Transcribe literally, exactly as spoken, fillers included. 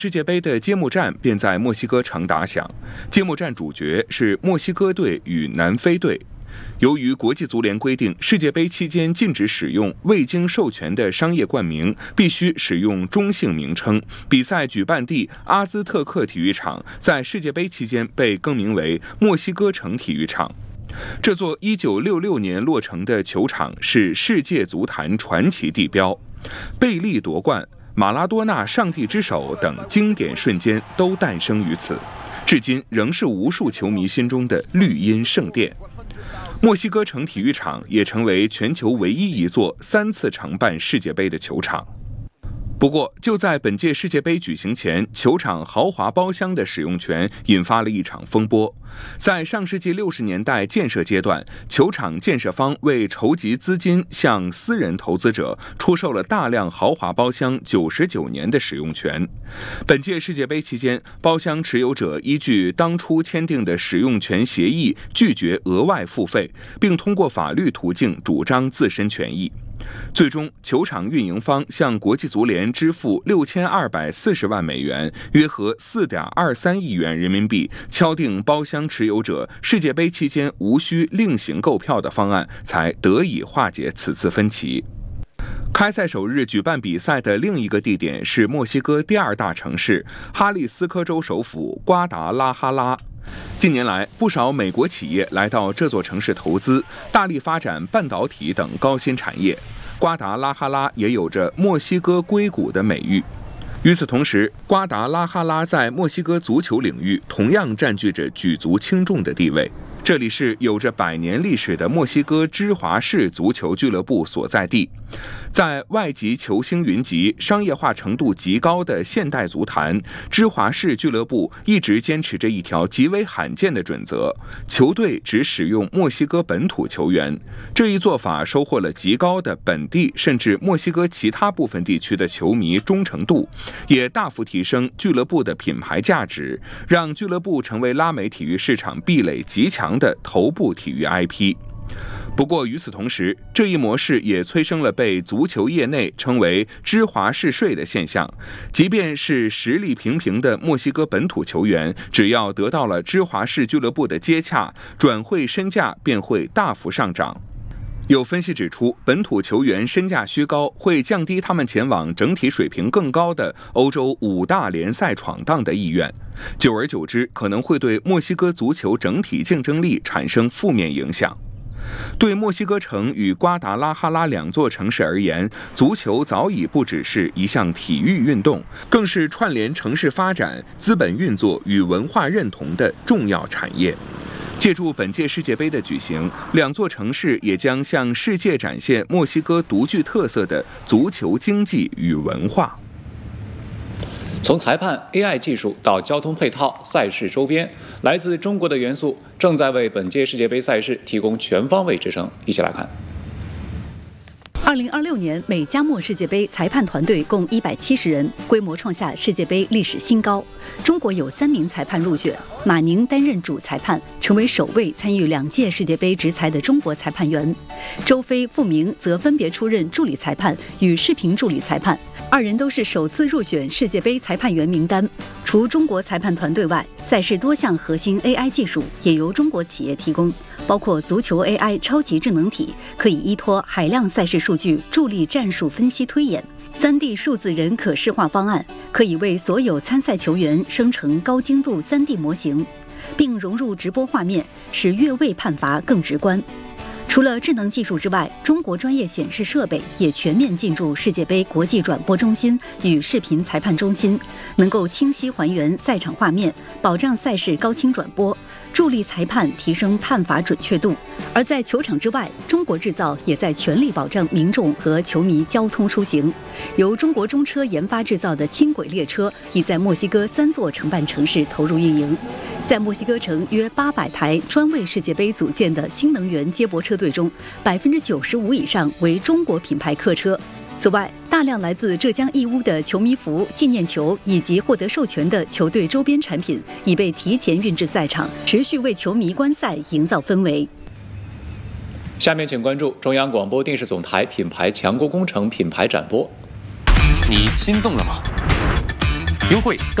世界杯的揭幕战便在墨西哥城打响。揭幕战主角是墨西哥队与南非队。由于国际足联规定，世界杯期间禁止使用未经授权的商业冠名，必须使用中性名称。比赛举办地阿兹特克体育场在世界杯期间被更名为墨西哥城体育场。这座一九六六年落成的球场是世界足坛传奇地标，贝利夺冠、马拉多纳上帝之手等经典瞬间都诞生于此，至今仍是无数球迷心中的绿茵圣殿。墨西哥城体育场也成为全球唯一一座三次承办世界杯的球场。不过，就在本届世界杯举行前，球场豪华包厢的使用权引发了一场风波。在上世纪六十年代建设阶段，球场建设方为筹集资金，向私人投资者出售了大量豪华包厢九十九年的使用权。本届世界杯期间，包厢持有者依据当初签订的使用权协议，拒绝额外付费，并通过法律途径主张自身权益。最终，球场运营方向国际足联支付六千二百四十万美元，约合四点二三亿元人民币，敲定包厢持有者世界杯期间无需另行购票的方案，才得以化解此次分歧。开赛首日举办比赛的另一个地点是墨西哥第二大城市哈利斯科州首府瓜达拉哈拉。近年来，不少美国企业来到这座城市投资，大力发展半导体等高新产业。瓜达拉哈拉也有着墨西哥硅谷的美誉。与此同时，瓜达拉哈拉在墨西哥足球领域同样占据着举足轻重的地位。这里是有着百年历史的墨西哥芝华士足球俱乐部所在地。在外籍球星云集、商业化程度极高的现代足坛，芝华士俱乐部一直坚持着一条极为罕见的准则：球队只使用墨西哥本土球员。这一做法收获了极高的本地甚至墨西哥其他部分地区的球迷忠诚度，也大幅提升俱乐部的品牌价值，让俱乐部成为拉美体育市场壁垒极强的头部体育 I P。不过与此同时，这一模式也催生了被足球业内称为芝华士税的现象。即便是实力平平的墨西哥本土球员，只要得到了芝华士俱乐部的接洽，转会身价便会大幅上涨。有分析指出，本土球员身价虚高会降低他们前往整体水平更高的欧洲五大联赛闯荡的意愿，久而久之可能会对墨西哥足球整体竞争力产生负面影响。对墨西哥城与瓜达拉哈拉两座城市而言，足球早已不只是一项体育运动，更是串联城市发展、资本运作与文化认同的重要产业。借助本届世界杯的举行，两座城市也将向世界展现墨西哥独具特色的足球经济与文化。 从裁判、A I 技术到交通配套、赛事周边，来自中国的元素正在为本届世界杯赛事提供全方位支撑。一起来看。 二零二六年美加墨世界杯裁判团队共一百七十人，规模创下世界杯历史新高。中国有三名裁判入选，马宁担任主裁判，成为首位参与两届世界杯执裁的中国裁判员。周飞、傅明则分别出任助理裁判与视频助理裁判，二人都是首次入选世界杯裁判员名单。除中国裁判团队外，赛事多项核心 A I 技术也由中国企业提供，包括足球 A I 超级智能体，可以依托海量赛事数据助力战术分析推演；三 D 数字人可视化方案，可以为所有参赛球员生成高精度 三 D 模型，并融入直播画面，使越位判罚更直观。除了智能技术之外，中国专业显示设备也全面进驻世界杯国际转播中心与视频裁判中心，能够清晰还原赛场画面，保障赛事高清转播，助力裁判提升判罚准确度。而在球场之外，中国制造也在全力保障民众和球迷交通出行。由中国中车研发制造的轻轨列车已在墨西哥三座承办城市投入运营。在墨西哥城约八百台专为世界杯组建的新能源接驳车队中，百分之九十五以上为中国品牌客车。此外，大量来自浙江义乌的球迷服、纪念球以及获得授权的球队周边产品已被提前运至赛场，持续为球迷观赛营造氛围。 下面请关注中央广播电视总台品牌强国工程品牌展播。 你心动了吗？ 优惠。